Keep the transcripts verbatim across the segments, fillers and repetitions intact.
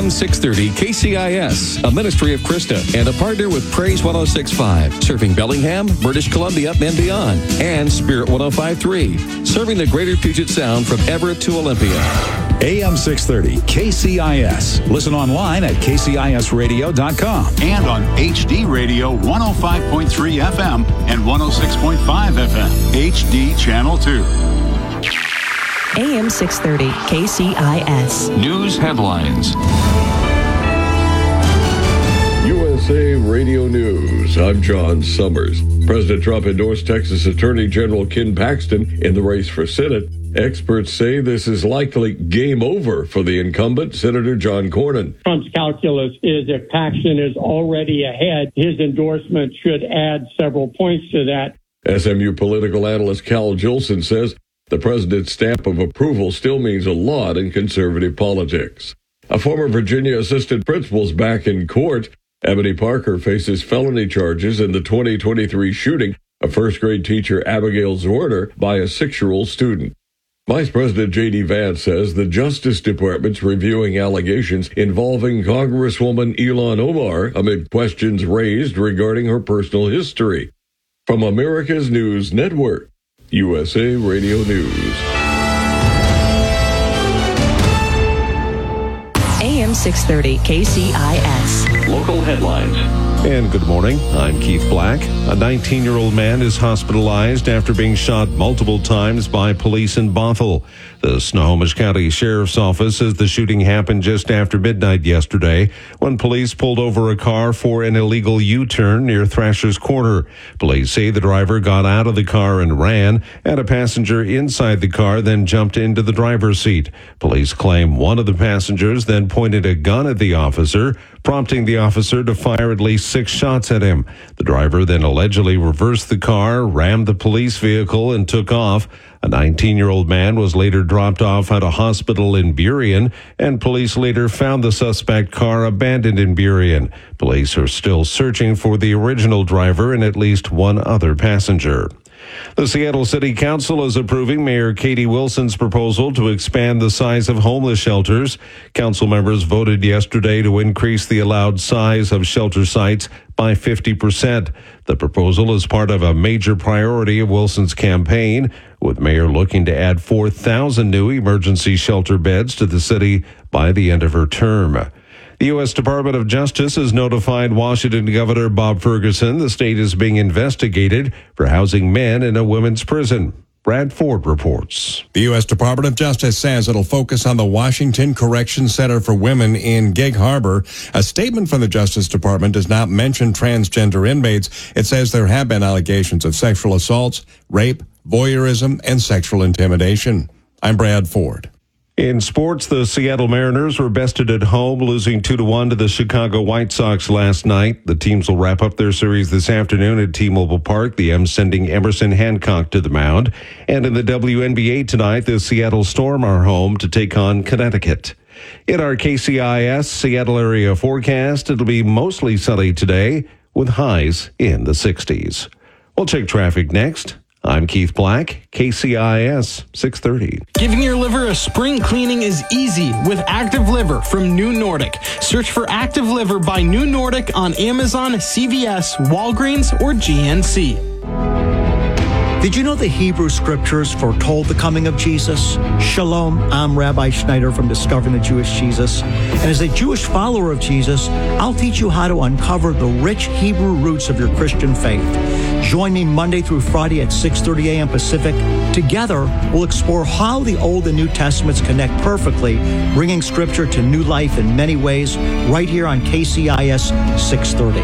M six thirty K C I S, a ministry of Krista, and a partner with Praise one oh six point five, serving Bellingham, British Columbia, and beyond, and Spirit one oh five point three, serving the greater Puget Sound from Everett to Olympia. A M six thirty K C I S. Listen online at k c i s radio dot com. And on H D Radio one oh five point three F M and one oh six point five F M. H D Channel two. A M six thirty K C I S. News headlines. U S A Radio News. I'm John Summers. President Trump endorsed Texas Attorney General Ken Paxton in the race for Senate. Experts say this is likely game over for the incumbent, Senator John Cornyn. Trump's calculus is if Paxton is already ahead, his endorsement should add several points to that. S M U political analyst Cal Jolson says the president's stamp of approval still means a lot in conservative politics. A former Virginia assistant principal is back in court. Ebony Parker faces felony charges in the twenty twenty-three shooting of first-grade teacher Abigail Zorner by a six-year-old student. Vice President J D. Vance says the Justice Department's reviewing allegations involving Congresswoman Ilhan Omar amid questions raised regarding her personal history. From America's News Network, U S A Radio News. A M six thirty K C I S. Local headlines. And good morning. I'm Keith Black. A nineteen-year-old man is hospitalized after being shot multiple times by police in Bothell. The Snohomish County Sheriff's Office says the shooting happened just after midnight yesterday when police pulled over a car for an illegal U-turn near Thrasher's Corner. Police say the driver got out of the car and ran, and a passenger inside the car then jumped into the driver's seat. Police claim one of the passengers then pointed a gun at the officer, prompting the officer to fire at least six shots at him. The driver then allegedly reversed the car, rammed the police vehicle, and took off. A nineteen-year-old man was later dropped off at a hospital in Burien, and police later found the suspect car abandoned in Burien. Police are still searching for the original driver and at least one other passenger. The Seattle City Council is approving Mayor Katie Wilson's proposal to expand the size of homeless shelters. Council members voted yesterday to increase the allowed size of shelter sites by fifty percent. The proposal is part of a major priority of Wilson's campaign, with Mayor looking to add four thousand new emergency shelter beds to the city by the end of her term. The U S Department of Justice has notified Washington Governor Bob Ferguson the state is being investigated for housing men in a women's prison. Brad Ford reports. The U S Department of Justice says it'll focus on the Washington Correction Center for Women in Gig Harbor. A statement from the Justice Department does not mention transgender inmates. It says there have been allegations of sexual assaults, rape, voyeurism, and sexual intimidation. I'm Brad Ford. In sports, the Seattle Mariners were bested at home, losing two to one to the Chicago White Sox last night. The teams will wrap up their series this afternoon at T-Mobile Park, the M's sending Emerson Hancock to the mound. And in the W N B A tonight, the Seattle Storm are home to take on Connecticut. In our K C I S Seattle area forecast, it'll be mostly sunny today with highs in the sixties. We'll check traffic next. I'm Keith Black, K C I S six thirty. Giving your liver a spring cleaning is easy with Active Liver from New Nordic. Search for Active Liver by New Nordic on Amazon, C V S, Walgreens, or G N C. Did you know the Hebrew scriptures foretold the coming of Jesus? Shalom, I'm Rabbi Schneider from Discovering the Jewish Jesus. And as a Jewish follower of Jesus, I'll teach you how to uncover the rich Hebrew roots of your Christian faith. Join me Monday through Friday at six thirty a.m. Pacific. Together, we'll explore how the Old and New Testaments connect perfectly, bringing Scripture to new life in many ways, right here on K C I S six thirty.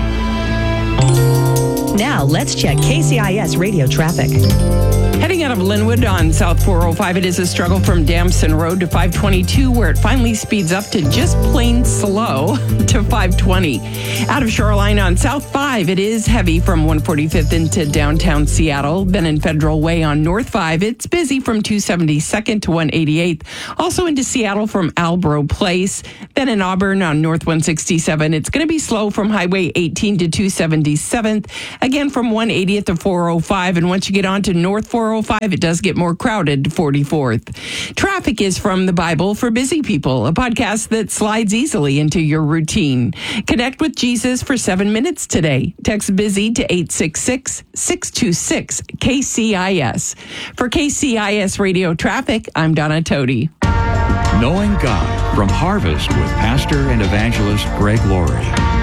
Now, let's check K C I S radio traffic. Heading out of Linwood on South four oh five, it is a struggle from Damson Road to five twenty-two, where it finally speeds up to just plain slow to five twenty. Out of Shoreline on South five, it is heavy from one forty-fifth into downtown Seattle. Then in Federal Way on North five, it's busy from two seventy-second to one eighty-eighth. Also into Seattle from Albro Place. Then in Auburn on North one sixty-seven, it's going to be slow from Highway eighteen to two seventy-seventh. Again from one eightieth to four oh five. And once you get on to North four four oh five, it does get more crowded to forty-fourth. Traffic is from the Bible for Busy People, a podcast that slides easily into your routine. Connect with Jesus for seven minutes today. Text BUSY to eight six six, six two six, K C I S. For K C I S Radio Traffic, I'm Donna Toti. Knowing God from Harvest with Pastor and Evangelist Greg Laurie.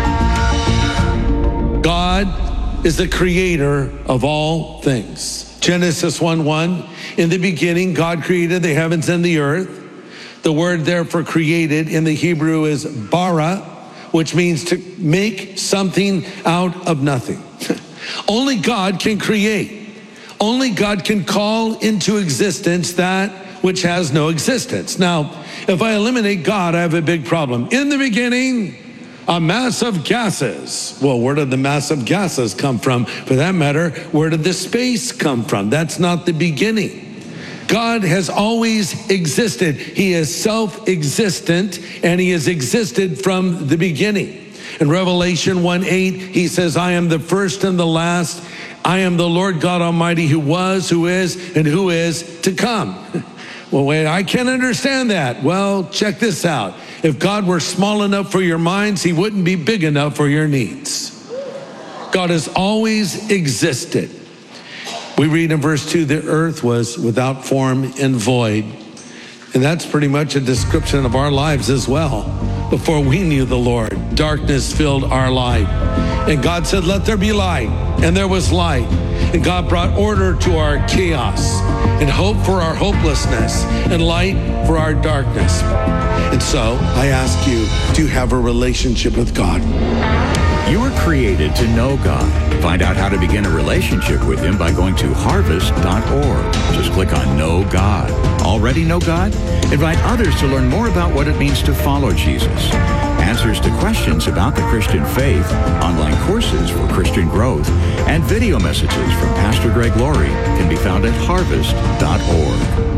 God is the creator of all things. Genesis one one, in the beginning, God created the heavens and the earth. The word there for created in the Hebrew is bara, which means to make something out of nothing. Only God can create. Only God can call into existence that which has no existence. Now, if I eliminate God, I have a big problem. In the beginning, a mass of gases. Well, where did the mass of gases come from? For that matter, where did the space come from? That's not the beginning. God has always existed. He is self-existent, and he has existed from the beginning. In Revelation one eight, he says, I am the first and the last. I am the Lord God Almighty who was, who is, and who is to come. Well, wait, I can't understand that. Well, check this out. If God were small enough for your minds, he wouldn't be big enough for your needs. God has always existed. We read in verse two, the earth was without form and void. And that's pretty much a description of our lives as well. Before we knew the Lord, darkness filled our life. And God said, let there be light. And there was light. And God brought order to our chaos, and hope for our hopelessness, and light for our darkness. And so I ask you, do you have a relationship with God? You were created to know God. Find out how to begin a relationship with him by going to harvest dot org. Just click on Know God. Already know God? Invite others to learn more about what it means to follow Jesus. Answers to questions about the Christian faith, online courses for Christian growth, and video messages from Pastor Greg Laurie can be found at harvest dot org.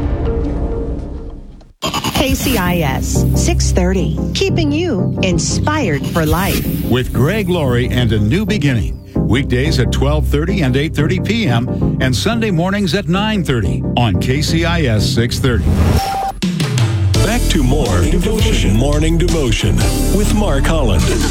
K C I S six thirty, keeping you inspired for life. With Greg Laurie and A New Beginning. Weekdays at twelve thirty and eight thirty p.m. and Sunday mornings at nine thirty on K C I S six thirty. Back to more Devotion Morning Devotion with Mark Holland.